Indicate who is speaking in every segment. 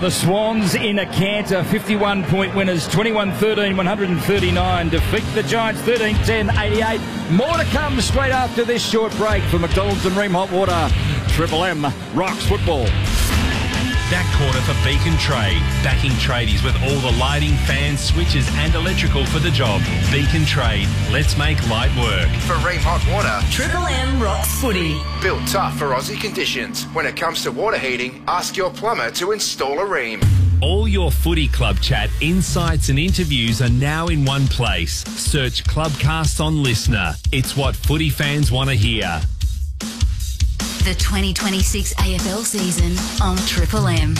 Speaker 1: the Swans in a canter, 51-point winners, 21-13, 139, defeat the Giants 13-10, 88. More to come straight after this short break for McDonald's and Ream Hot Water. Triple M rocks football.
Speaker 2: That quarter for Beacon Trade. Backing tradies with all the lighting, fans, switches and electrical for the job. Beacon Trade. Let's make light work.
Speaker 3: For Ream Hot Water,
Speaker 4: Triple M rocks footy.
Speaker 3: Built tough for Aussie conditions. When it comes to water heating, ask your plumber to install a Ream.
Speaker 2: All your footy club chat, insights and interviews are now in one place. Search Clubcast on Listener. It's what footy fans want to hear.
Speaker 5: The 2026 AFL season on Triple M.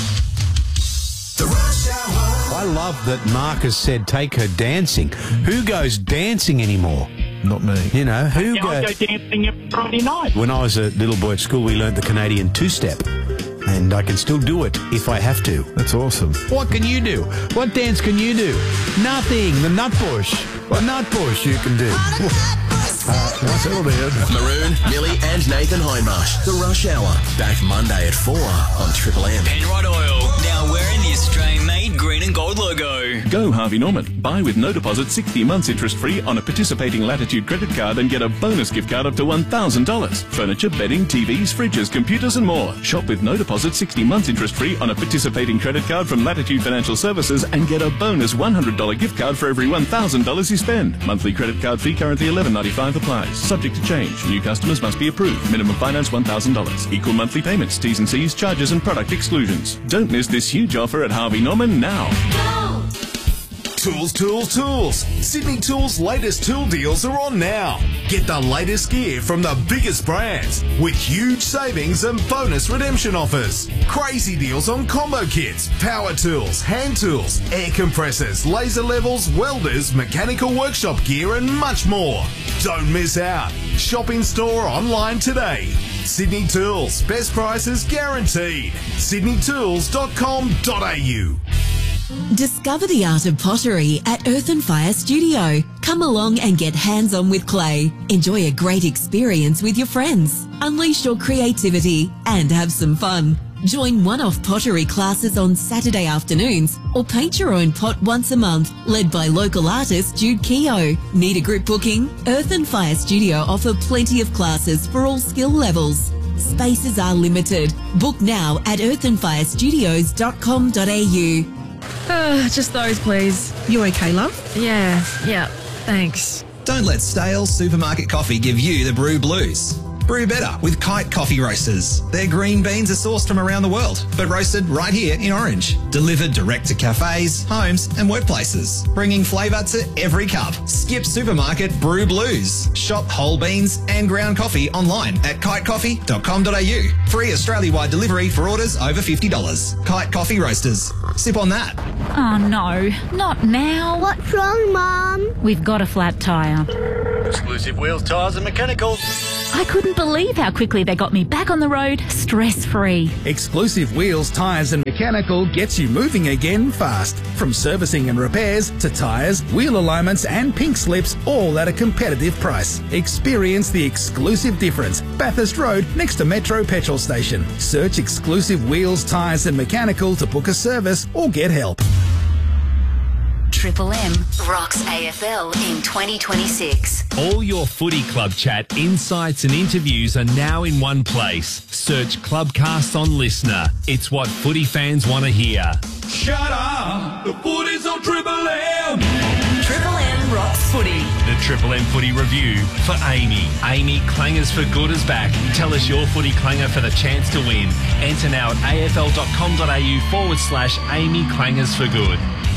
Speaker 6: I love that Marcus said take her dancing. Who goes dancing anymore?
Speaker 7: Not me.
Speaker 6: You know, who
Speaker 8: I go dancing every Friday night.
Speaker 6: When I was a little boy at school, we learnt the Canadian two-step. And I can still do it if I have to.
Speaker 7: That's awesome.
Speaker 6: What can you do? What dance can you do? Nothing. The nut bush. The nut bush you can do.
Speaker 7: Settle down.
Speaker 9: Maroon, Millie and Nathan Hindmarsh. The Rush Hour. Back Monday at 4 on Triple M.
Speaker 10: Penrod Oil. Now wearing the Australian-made green and gold logo.
Speaker 11: Go Harvey Norman. Buy with no deposit 60 months interest-free on a participating Latitude credit card and get a bonus gift card up to $1,000. Furniture, bedding, TVs, fridges, computers and more. Shop with no deposit 60 months interest-free on a participating credit card from Latitude Financial Services and get a bonus $100 gift card for every $1,000 you spend. Monthly credit card fee currently $11.95 applies. Subject to change. New customers must be approved. Minimum finance $1,000. Equal monthly payments, T's and C's, charges and product exclusions. Don't miss this huge offer at Harvey Norman now.
Speaker 12: Tools, tools, tools. Sydney Tools' latest tool deals are on now. Get the latest gear from the biggest brands with huge savings and bonus redemption offers. Crazy deals on combo kits, power tools, hand tools, air compressors, laser levels, welders, mechanical workshop gear and much more. Don't miss out. Shop in store or online today. Sydney Tools. Best prices guaranteed. sydneytools.com.au.
Speaker 4: Discover the art of pottery at Earth and Fire Studio. Come along and get hands-on with clay. Enjoy a great experience with your friends. Unleash your creativity and have some fun. Join one-off pottery classes on Saturday afternoons or paint your own pot once a month, led by local artist Jude Keogh. Need a group booking? Earth and Fire Studio offer plenty of classes for all skill levels. Spaces are limited. Book now at earthandfirestudios.com.au.
Speaker 13: Just those, please.
Speaker 14: You okay, love?
Speaker 13: Yeah, thanks.
Speaker 15: Don't let stale supermarket coffee give you the brew blues. Brew better with Kite Coffee Roasters. Their green beans are sourced from around the world, but roasted right here in Orange. Delivered direct to cafes, homes and workplaces. Bringing flavour to every cup. Skip supermarket brew blues. Shop whole beans and ground coffee online at kitecoffee.com.au. Free Australia-wide delivery for orders over $50. Kite Coffee Roasters. Sip on that.
Speaker 16: Oh no, not now.
Speaker 17: What's wrong, Mum?
Speaker 16: We've got a flat tyre.
Speaker 18: Exclusive Wheels, Tyres and Mechanicals.
Speaker 16: I couldn't believe how quickly they got me back on the road, stress-free.
Speaker 19: Exclusive Wheels, Tyres and Mechanical gets you moving again fast. From servicing and repairs to tyres, wheel alignments and pink slips, all at a competitive price. Experience the exclusive difference. Bathurst Road next to Metro Petrol Station. Search Exclusive Wheels, Tyres and Mechanical to book a service or get help.
Speaker 5: Triple M rocks AFL in 2026.
Speaker 2: All your footy club chat, insights and interviews are now in one place. Search Clubcast on Listener. It's what footy fans want to hear.
Speaker 12: Shut up! The footy's on Triple M!
Speaker 4: Triple M rocks footy.
Speaker 2: The Triple M Footy Review for Amy. Amy, Clangers for Good is back. Tell us your footy clanger for the chance to win. Enter now at afl.com.au/Amy Clangers for Good.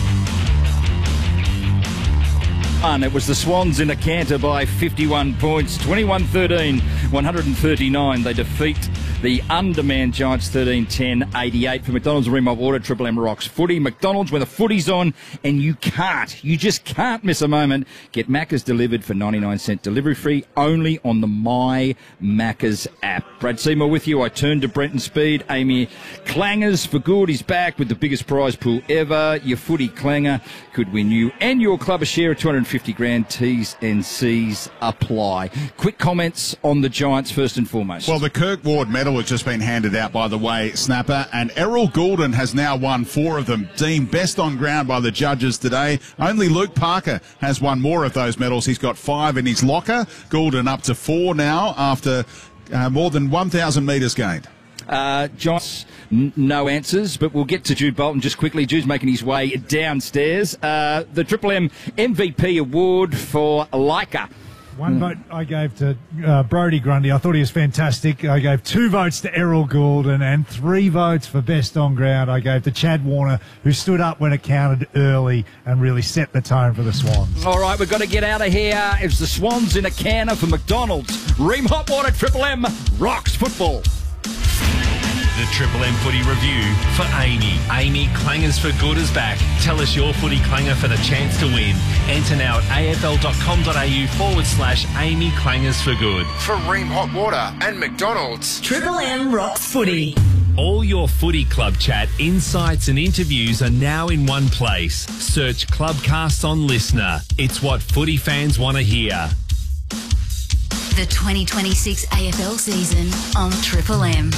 Speaker 1: It was the Swans in a canter by 51 points, 21-13, 139. They defeat the undermanned Giants 13-10, 88 for McDonald's Ream Hot Water. Triple M rocks footy. McDonald's when the footy's on, and you just can't miss a moment. Get Macca's delivered for 99-cent delivery free only on the My Macca's app. Brad Seymour with you. I turn to Brenton Speed. Amy Clangers for Good is back with the biggest prize pool ever. Your footy clanger could win you and your club a share of 250 grand. T's and C's apply. Quick comments on the Giants first and foremost.
Speaker 20: Well, the Kirk Ward medal
Speaker 14: medal has just been handed out by the way snapper, and Errol Goulden has now won 4 of them, deemed best on ground by the judges today. Only Luke Parker has won more of those medals. He's got 5 in his locker. Goulden up to 4 now after more than 1,000 metres gained.
Speaker 1: John, no answers, but we'll get to Jude Bolton just quickly. Jude's making his way downstairs. The Triple M MVP award for Leica.
Speaker 17: One vote I gave to Brodie Grundy. I thought he was fantastic. I gave 2 votes to Errol Goulden and 3 votes for best on ground. I gave to Chad Warner, who stood up when it counted early and really set the tone for the Swans.
Speaker 1: All right, we've got to get out of here. It's the Swans in a canner for McDonald's. Ream Hot Water Triple M rocks football.
Speaker 2: The Triple M Footy Review for Amy. Amy Clangers for Good is back. Tell us your footy clanger for the chance to win. Enter now at afl.com.au/Amy Clangers for Good.
Speaker 3: For Ream Hot Water and McDonald's.
Speaker 4: Triple M rocks footy.
Speaker 2: All your footy club chat, insights and interviews are now in one place. Search Clubcast on Listener. It's what footy fans want to hear.
Speaker 5: The 2026 AFL season on Triple M.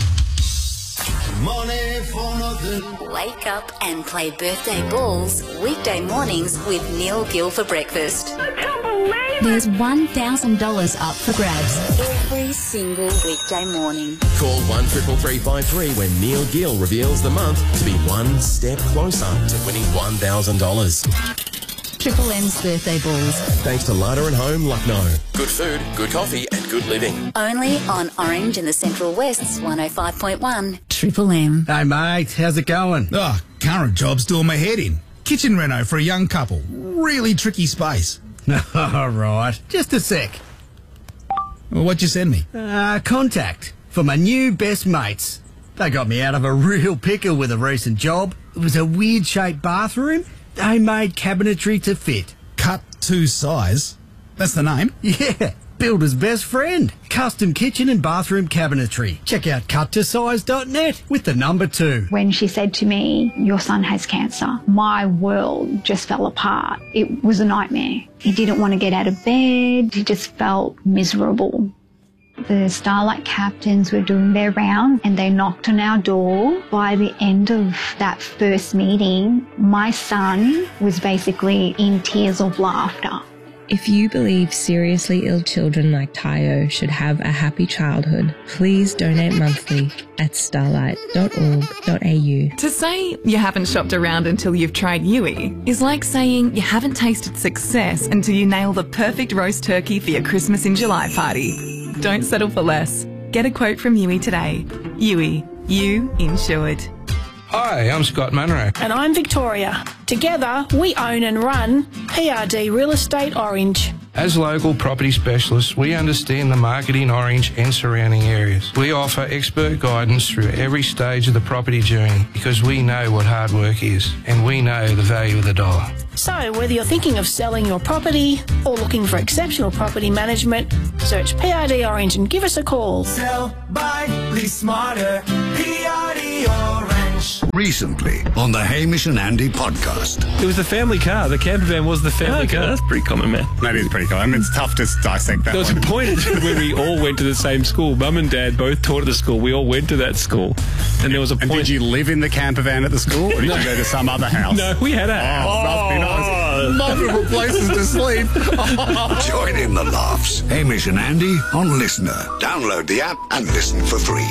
Speaker 20: Money for nothing.
Speaker 5: Wake up and play birthday balls weekday mornings with Neil Gill for breakfast. I can't believe it. There's $1,000 up for grabs every single weekday morning.
Speaker 9: Call 133353 when Neil Gill reveals the month to be one step closer to winning $1,000.
Speaker 5: Triple M's birthday balls.
Speaker 9: Thanks to Larder and Home, Lucknow. Good food, good coffee and good living.
Speaker 5: Only on Orange and the Central West's 105.1 Triple M.
Speaker 6: Hey, mate, how's it going?
Speaker 19: Oh, current job's doing my head in. Kitchen reno for a young couple. Really tricky space.
Speaker 6: All right, just a sec.
Speaker 19: Well, what'd you send me?
Speaker 6: Contact for my new best mates. They got me out of a real pickle with a recent job. It was a weird-shaped bathroom. They made cabinetry to fit.
Speaker 19: Cut to size? That's the name?
Speaker 6: Yeah, builder's best friend. Custom kitchen and bathroom cabinetry. Check out cuttosize.net with the number 2.
Speaker 21: When she said to me, your son has cancer, my world just fell apart. It was a nightmare. He didn't want to get out of bed. He just felt miserable. The Starlight captains were doing their round and they knocked on our door. By the end of that first meeting, my son was basically in tears of laughter.
Speaker 22: If you believe seriously ill children like Tayo should have a happy childhood, please donate monthly at starlight.org.au.
Speaker 13: To say you haven't shopped around until you've tried Yui is like saying you haven't tasted success until you nail the perfect roast turkey for your Christmas in July party. Don't settle for less. Get a quote from Yui today. Yui, you insured.
Speaker 23: Hi, I'm Scott Munro.
Speaker 24: And I'm Victoria. Together, we own and run PRD Real Estate Orange.
Speaker 23: As local property specialists, we understand the market in Orange and surrounding areas. We offer expert guidance through every stage of the property journey because we know what hard work is and we know the value of the dollar.
Speaker 24: So whether you're thinking of selling your property or looking for exceptional property management, search PRD Orange and give us a call.
Speaker 20: Sell, buy, lease smarter. PRD Orange.
Speaker 25: Recently on the Hamish and Andy podcast.
Speaker 26: It was the family car. The camper van was the family car.
Speaker 27: That's pretty common, man.
Speaker 28: That is pretty common. I mean, it's tough to dissect that.
Speaker 26: There was a point where we all went to the same school. Mum and Dad both taught at the school. We all went to that school. And there was a point...
Speaker 28: And did you live in the camper van at the school? Or did you go to some other house?
Speaker 26: No, we had a house.
Speaker 28: Must be nice. Multiple places to sleep.
Speaker 25: Join in the laughs. Hamish and Andy on Listener. Download the app and listen for free.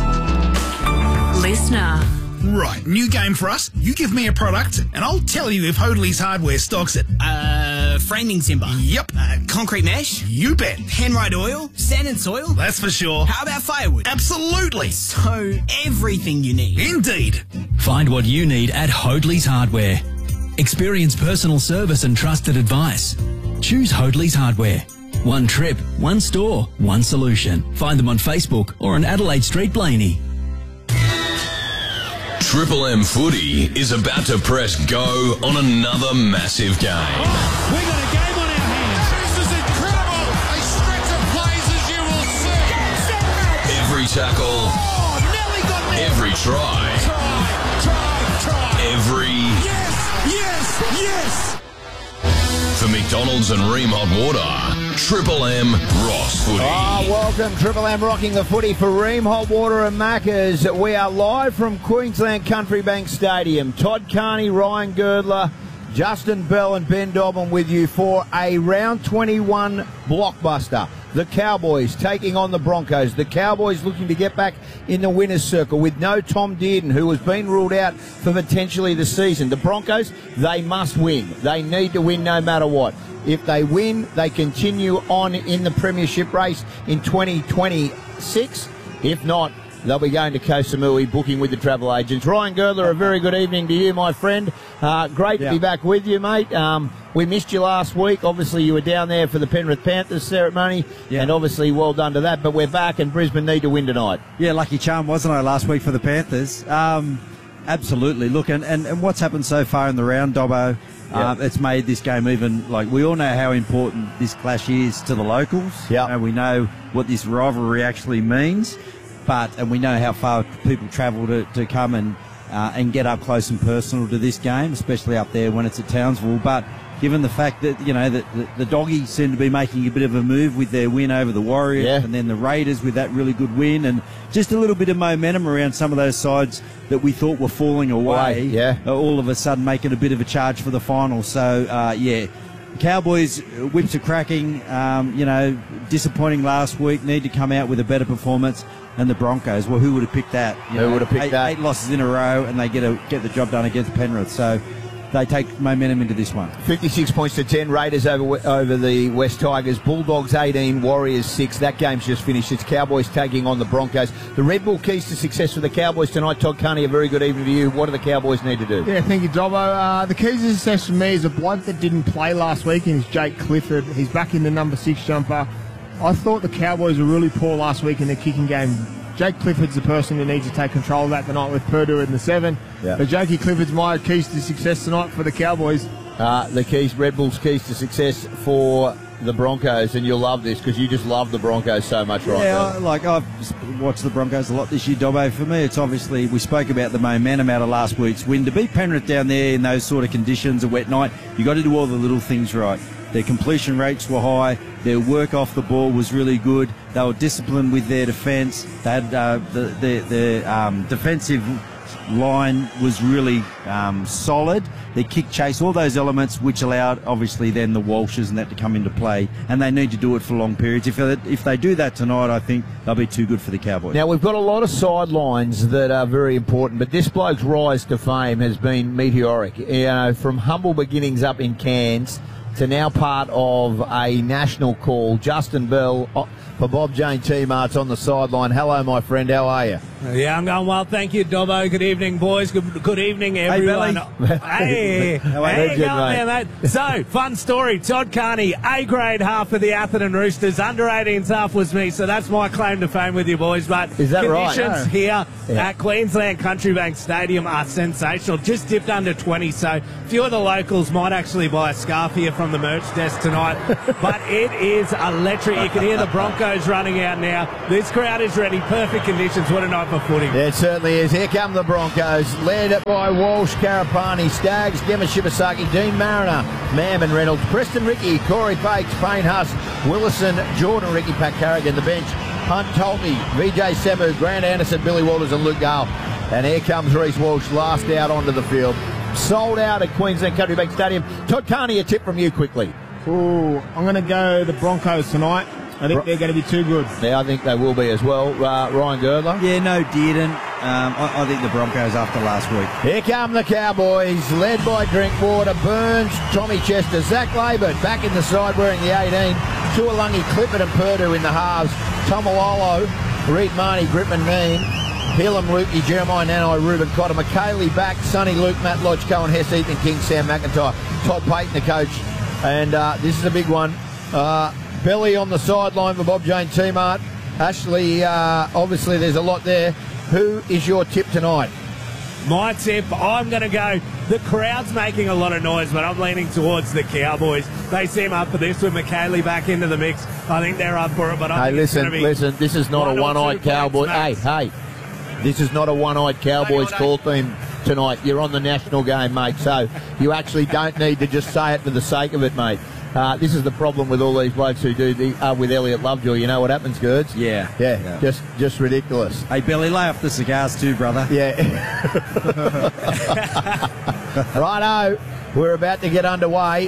Speaker 5: Listener.
Speaker 19: Right, new game for us. You give me a product, and I'll tell you if Hoadley's Hardware stocks it.
Speaker 29: Framing timber.
Speaker 19: Yep.
Speaker 29: Concrete mesh.
Speaker 19: You bet.
Speaker 29: Henrite oil. Sand and soil.
Speaker 19: That's for sure.
Speaker 29: How about firewood?
Speaker 19: Absolutely.
Speaker 29: So, everything you need.
Speaker 19: Indeed.
Speaker 30: Find what you need at Hoadley's Hardware. Experience personal service and trusted advice. Choose Hoadley's Hardware. One trip, one store, one solution. Find them on Facebook or on Adelaide Street, Blaney.
Speaker 31: Triple M Footy is about to press go on another massive game.
Speaker 20: We got a game on our hands. This is incredible. A stretch of plays as you will see.
Speaker 31: Every tackle.
Speaker 20: Oh, Nelly got me.
Speaker 31: Every try.
Speaker 20: Try.
Speaker 31: Every...
Speaker 20: Yes.
Speaker 31: For McDonald's and Ream Hot Water, Triple M Ross Footy.
Speaker 7: Welcome, Triple M rocking the footy for Ream, Hot Water and Maccas. We are live from Queensland Country Bank Stadium. Todd Carney, Ryan Girdler, Justin Bell and Ben Dobbin with you for a round 21 blockbuster. The Cowboys taking on the Broncos. The Cowboys looking to get back in the winner's circle with no Tom Dearden, who has been ruled out for potentially the season. The Broncos, they must win. They need to win no matter what. If they win, they continue on in the premiership race in 2026. If not, they'll be going to Koh Samui, booking with the travel agents. Ryan Girdler, a very good evening to you, my friend. Great to be back with you, mate. We missed you last week. Obviously, you were down there for the Penrith Panthers ceremony, and obviously well done to that. But we're back, and Brisbane need to win tonight.
Speaker 8: Yeah, lucky charm, wasn't I, last week for the Panthers? Absolutely. Look, and what's happened so far in the round, Dobbo, it's made this game even, like, we all know how important this clash is to the locals. And we know what this rivalry actually means. And we know how far people travel to come and get up close and personal to this game, especially up there when it's at Townsville. But given the fact that, you know, the Doggies seem to be making a bit of a move with their win over the Warriors, and then the Raiders with that really good win, and just a little bit of momentum around some of those sides that we thought were falling away, all of a sudden making a bit of a charge for the final. So, Cowboys, whips are cracking, disappointing last week, need to come out with a better performance. And the Broncos, well, who would have picked that?
Speaker 7: Who would have picked that?
Speaker 8: 8 losses in a row, and they get the job done against Penrith. So they take momentum into this one.
Speaker 7: 56 points to 10. Raiders over the West Tigers. Bulldogs 18, Warriors 6. That game's just finished. It's Cowboys taking on the Broncos. The Red Bull keys to success for the Cowboys tonight. Todd Carney, a very good evening to you. What do the Cowboys need to do?
Speaker 10: Yeah, thank you, Dobbo. The keys to success for me is a bloke that didn't play last week, and it's Jake Clifford. He's back in the number 6 jumper. I thought the Cowboys were really poor last week in their kicking game. Jake Clifford's the person who needs to take control of that tonight with Purdue in the 7. But Jakey Clifford's my keys to success tonight for the Cowboys.
Speaker 7: Red Bull's keys to success for the Broncos, and you'll love this because you just love the Broncos so much, right?
Speaker 8: Yeah, I've watched the Broncos a lot this year, Dobbo. For me, it's obviously, we spoke about the momentum out of last week's win. To beat Penrith down there in those sort of conditions, a wet night, you got to do all the little things right. Their completion rates were high. Their work off the ball was really good. They were disciplined with their defence. They had the defensive line was really solid. Their kick chase, all those elements which allowed, obviously, then the Walshes and that to come into play. And they need to do it for long periods. If they do that tonight, I think they'll be too good for the Cowboys.
Speaker 7: Now, we've got a lot of sidelines that are very important, but this bloke's rise to fame has been meteoric. You know, from humble beginnings up in Cairns to now part of a national call. Justin Bell for Bob Jane T-Mart's on the sideline. Hello, my friend. How are you?
Speaker 11: Yeah, I'm going well. Thank you, Dobbo. Good evening, boys. Good evening, everyone. Hey, how are you going there, mate? So, fun story. Todd Carney, A-grade half of the Atherton Roosters. Under 18s half was me, so that's my claim to fame with you, boys. But
Speaker 7: is that
Speaker 11: conditions here at Queensland Country Bank Stadium are sensational. Just dipped under 20, so a few of the locals might actually buy a scarf here from the merch desk tonight. But it is electric. You can hear the Broncos running out now. This crowd is ready. Perfect conditions. What a night for footy.
Speaker 7: Yeah, it certainly is. Here come the Broncos, led by Walsh, Karapani, Staggs, Gemma Shibasaki, Dean Mariner, Mam and Reynolds, Preston Ricky, Corey Bakes, Payne Huss, Willison, Jordan Ricky, Pat Carrigan, the bench, Hunt Toltney, VJ Semu, Grant Anderson, Billy Walters and Luke Gale. And here comes Reece Walsh, last out onto the field. Sold out at Queensland Country Bank Stadium. Todd Carney, a tip from you quickly.
Speaker 10: Ooh, I'm going to go the Broncos tonight. I think they're going to be too good.
Speaker 7: Yeah, I think they will be as well. Ryan Girdler?
Speaker 8: Yeah, no Dearden. I think the Broncos after last week.
Speaker 7: Here come the Cowboys, led by Drinkwater, Burns, Tommy Chester, Zach Labert back in the side wearing the 18, Tuolungi, Clifford and Purdue in the halves, Tomalolo, Reed Marnie, Gripman Neen, Helam Lukey, Jeremiah Nanai, Ruben Cotter, McKaylee back, Sonny Luke, Matt Lodge, Cohen Hess, Ethan King, Sam McIntyre, Todd Payton, the coach. And this is a big one. Belly on the sideline for Bob Jane T-Mart. Ashley, obviously there's a lot there. Who is your tip tonight?
Speaker 11: My tip, I'm going to go, the crowd's making a lot of noise, but I'm leaning towards the Cowboys. They seem up for this with McKaylee back into the mix. I think they're up for it, but I think it's going to be...
Speaker 7: Listen, this is not a one-eyed Cowboy. Hey, this is not a one-eyed Cowboys call theme tonight. You're on the national game, mate, so you actually don't need to just say it for the sake of it, mate. This is the problem with all these blokes who do with Elliot Lovejoy. You know what happens, Gerds?
Speaker 8: Yeah.
Speaker 7: Just ridiculous.
Speaker 8: Hey, Billy, lay off the cigars too, brother.
Speaker 7: Yeah. Righto, we're about to get underway.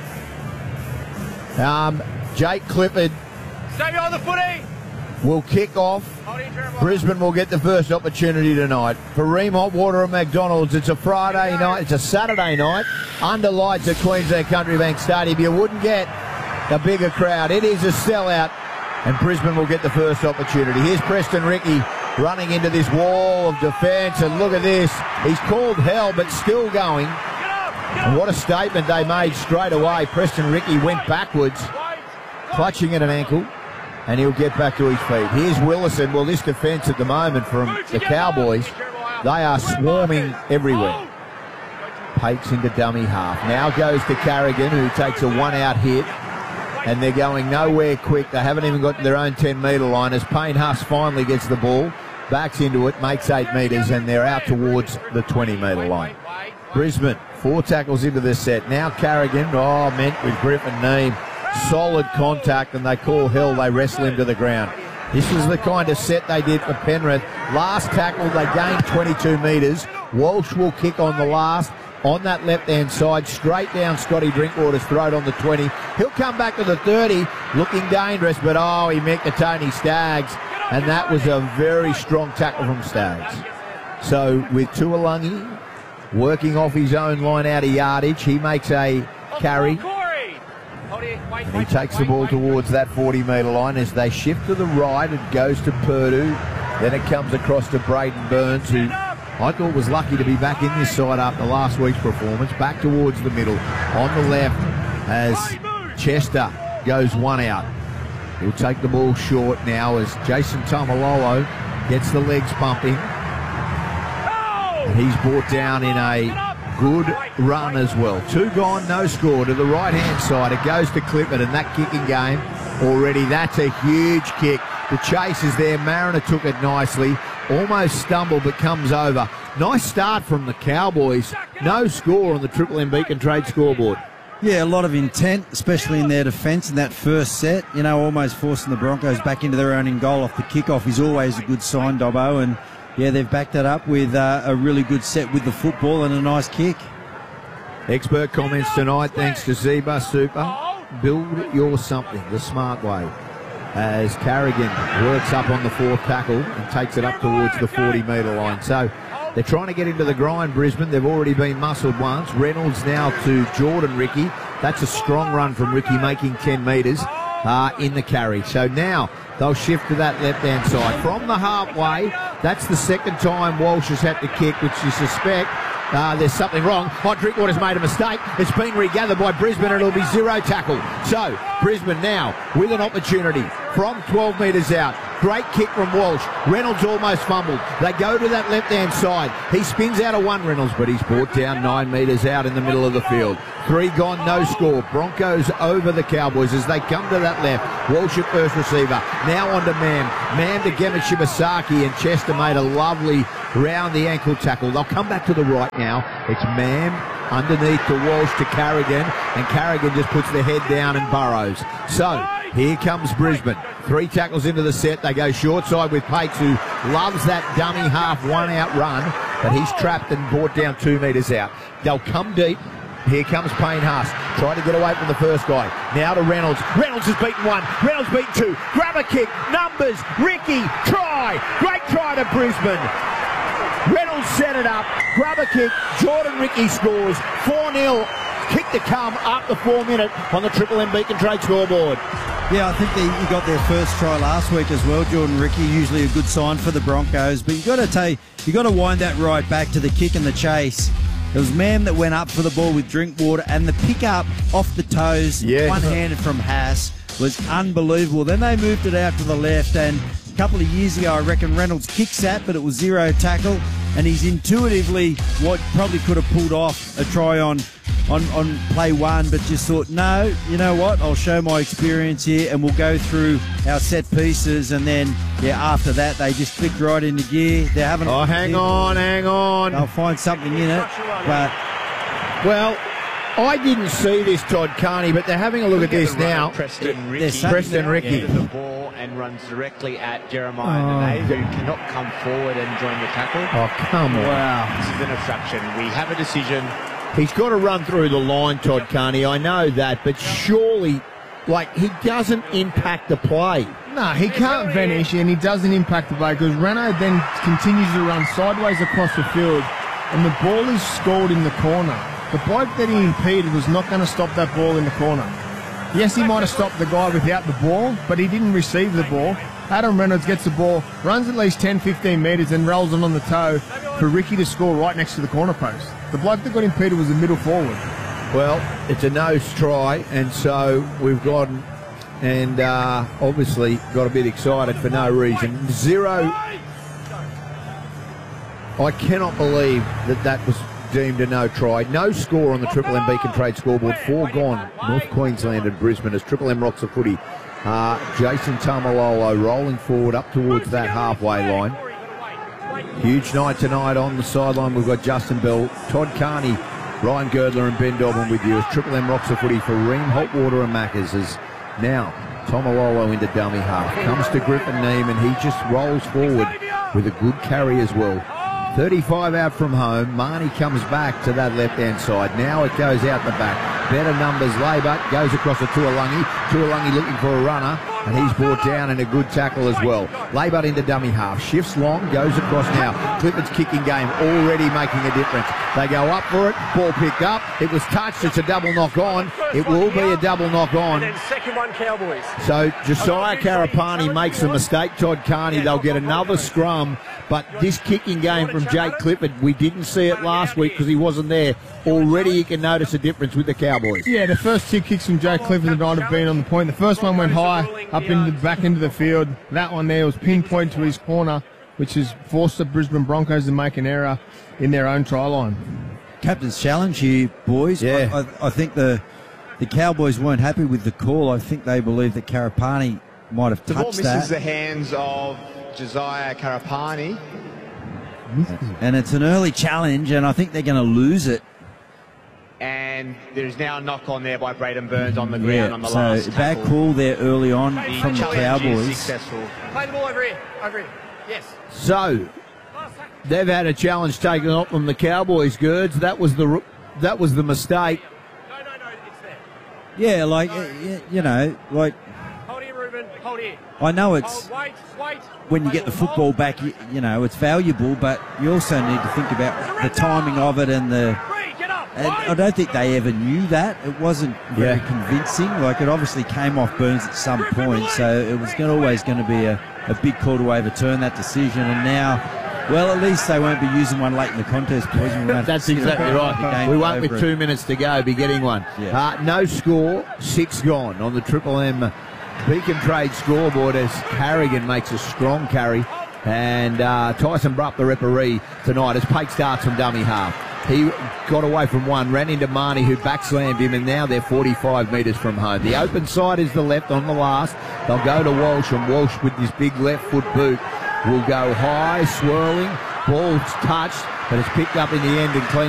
Speaker 7: Jake Clifford
Speaker 11: Stay on the footy.
Speaker 7: will kick off. Brisbane will get the first opportunity tonight. For Ream Hot Water and McDonald's, it's a Friday night. It's a Saturday night. Under lights at Queensland Country Bank Stadium. You wouldn't get a bigger crowd. It is a sellout, and Brisbane will get the first opportunity. Here's Preston Rickey running into this wall of defence, and look at this. He's called hell, but still going. And what a statement they made straight away. Preston Rickey went backwards, clutching at an ankle, and he'll get back to his feet. Here's Willison. Well, this defence at the moment from the Cowboys, they are swarming everywhere. Pakes into dummy half. Now goes to Carrigan, who takes a one-out hit, and they're going nowhere quick. They haven't even got to their own 10-metre line as Payne Huss finally gets the ball, backs into it, makes 8 metres, and they're out towards the 20-metre line. Brisbane, 4 tackles into the set. Now Carrigan, meant with Griffin Neame. Solid contact, and they call hell. They wrestle him to the ground. This was the kind of set they did for Penrith. Last tackle, they gained 22 metres. Walsh will kick on the last, on that left-hand side, straight down Scotty Drinkwater's throat on the 20. He'll come back to the 30, looking dangerous, but he met the Tony Staggs, and that was a very strong tackle from Staggs. So with Tuolungi working off his own line out of yardage, he makes a carry. And he takes the ball towards that 40-metre line as they shift to the right. It goes to Purdue. Then it comes across to Braden Burns, who I thought was lucky to be back in this side after last week's performance. Back towards the middle. On the left as Chester goes one out. He'll take the ball short now as Jason Tamalolo gets the legs pumping. And he's brought down in a good run as well. 2 gone, no score to the right-hand side. It goes to Clifford, and that kicking game already, that's a huge kick. The chase is there. Mariner took it nicely. Almost stumbled, but comes over. Nice start from the Cowboys. No score on the Triple M Beacon Trade scoreboard.
Speaker 8: Yeah, a lot of intent, especially in their defence in that first set. You know, almost forcing the Broncos back into their own in goal off the kickoff is always a good sign, Dobbo, and yeah, they've backed that up with a really good set with the football and a nice kick.
Speaker 7: Expert comments tonight, thanks to Zeba Super. Build your something the smart way. As Carrigan works up on the 4th tackle and takes it up towards the 40-metre line. So they're trying to get into the grind, Brisbane. They've already been muscled once. Reynolds now to Jordan Rickey. That's a strong run from Rickey, making 10 metres in the carry. So now they'll shift to that left-hand side. From the halfway, that's the second time Walsh has had to kick, which you suspect there's something wrong. Drinkwater's made a mistake. It's been regathered by Brisbane, and it'll be 0 tackle. So Brisbane now with an opportunity from 12 metres out. Great kick from Walsh. Reynolds almost fumbled. They go to that left-hand side. He spins out of one, Reynolds, but he's brought down 9 metres out in the middle of the field. 3 gone, no score. Broncos over the Cowboys as they come to that left. Walsh at first receiver. Now on to Mam. Mam to Gemma Shibasaki, and Chester made a lovely round the ankle tackle. They'll come back to the right now. It's Mam underneath to Walsh to Carrigan, and Carrigan just puts the head down and burrows. So here comes Brisbane. 3 tackles into the set. They go short side with Pates, who loves that dummy half one-out run, but he's trapped and brought down 2 metres out. They'll come deep. Here comes Payne Huss, trying to get away from the first guy. Now to Reynolds. Reynolds has beaten 1. Reynolds beaten 2. Grab a kick. Numbers. Rickey. Try. Great try to Brisbane. Reynolds set it up. Grab a kick. Jordan Rickey scores. 4-0. Kick to come after 4 minutes on the Triple M Beacon Trade scoreboard.
Speaker 8: Yeah, I think he got their first try last week as well, Jordan Rickey. Usually a good sign for the Broncos, but you got to wind that right back to the kick and the chase. It was Mam that went up for the ball with Drinkwater, and the pick up off the toes, one-handed from Haas, was unbelievable. Then they moved it out to the left, and a couple of years ago, I reckon Reynolds kicks that, but it was 0 tackle, and he's intuitively what probably could have pulled off a try on play 1, but just thought, no, you know what, I'll show my experience here, and we'll go through our set pieces, and then, after that, they just clicked right into gear. They haven't...
Speaker 7: hang on.
Speaker 8: They'll find something in it, but...
Speaker 7: Well, I didn't see this, Todd Carney, but they're having a look at this now.
Speaker 1: Preston Ricky.
Speaker 7: Preston Ricky.
Speaker 1: The ball and runs directly at Jeremiah Nene, who cannot come forward and join the tackle.
Speaker 7: Oh, come on.
Speaker 1: Wow. This is an obstruction. We have a decision.
Speaker 7: He's got to run through the line, Todd Carney. I know that, but surely, he doesn't impact the play.
Speaker 10: No, he can't vanish, and he doesn't impact the play because Renault then continues to run sideways across the field, and the ball is scored in the corner. The bloke that he impeded was not going to stop that ball in the corner. Yes, he might have stopped the guy without the ball, but he didn't receive the ball. Adam Reynolds gets the ball, runs at least 10, 15 metres and rolls it on the toe for Ricky to score right next to the corner post. The bloke that got impeded was the middle forward.
Speaker 7: Well, it's a nose try, and so we've gone and obviously got a bit excited for no reason. 0. I cannot believe that was deemed a no try. No score on the Triple M Beacon Trade scoreboard. 4 gone, North Queensland and Brisbane, as Triple M rocks the footy. Jason Tamalolo rolling forward up towards that halfway line. Huge night tonight on the sideline. We've got Justin Bell, Todd Carney, Ryan Girdler and Ben Dobbin with you as Triple M rocks the footy for Ream, Hotwater and Maccas. As now Tamalolo into dummy half. Comes to Griffin Neem and he just rolls forward with a good carry as well. 35 out from home. Marnie comes back to that left-hand side. Now it goes out the back. Better numbers. Labour goes across to Tuolungi. Tuolungi looking for a runner, and he's brought down in a good tackle as well. Labour into dummy half. Shifts long, goes across now. Clifford's kicking game already making a difference. They go up for it. Ball picked up. It was touched. It's a double knock on. It will be a double knock on.
Speaker 2: And then second one, Cowboys.
Speaker 7: So Josiah Karapani makes a mistake. Todd Carney, they'll get another scrum. But this kicking game from Jake Clifford, we didn't see it last week because he wasn't there. Already you can notice a difference with the Cowboys.
Speaker 10: Yeah, the first 2 kicks from Jake Clifford tonight have been on the point. The first one went high, back into the field. That one there was pinpoint to his corner, which has forced the Brisbane Broncos to make an error in their own try line.
Speaker 8: Captain's challenge here, boys.
Speaker 7: Yeah.
Speaker 8: I think the Cowboys weren't happy with the call. I think they believe that Karapani might have
Speaker 1: The ball
Speaker 8: touched
Speaker 1: misses
Speaker 8: that.
Speaker 1: the hands of Josiah Karapani.
Speaker 8: And it's an early challenge, and I think they're going to lose it.
Speaker 1: And there's now a knock on there by Braden Burns on the ground on the
Speaker 8: so
Speaker 1: last
Speaker 8: bad
Speaker 1: tackle.
Speaker 8: call there early on from the
Speaker 1: challenge is
Speaker 8: Cowboys.
Speaker 1: successful.
Speaker 2: Play the ball over here. Over here. Yes.
Speaker 7: So they've had a challenge taken off from the Cowboys, Gerds. That was the mistake.
Speaker 8: Yeah,
Speaker 2: Hold here, Ruben. Hold here.
Speaker 8: I know it's
Speaker 2: Wait.
Speaker 8: when you get the football back, you know it's valuable, but you also need to think about the timing of it and the. And I don't think they ever knew that. It wasn't very convincing. It obviously came off Burns at some point, so it was always going to be a big call to overturn that decision. And now, well, at least they won't be using one late in the contest, boys.
Speaker 7: That's exactly right. We won't, with 2 minutes to go, be getting one.
Speaker 8: Yeah.
Speaker 7: No score, 6 gone on the Triple M Beacon Trade scoreboard as Carrigan makes a strong carry. And Tyson Brupp, the referee tonight, as Pate starts from dummy half. He got away from one, ran into Marnie, who backslammed him, and now they're 45 metres from home. The open side is the left on the last. They'll go to Walsh, and Walsh with his big left foot boot will go high, swirling. Ball's touched, but it's picked up in the end and clean.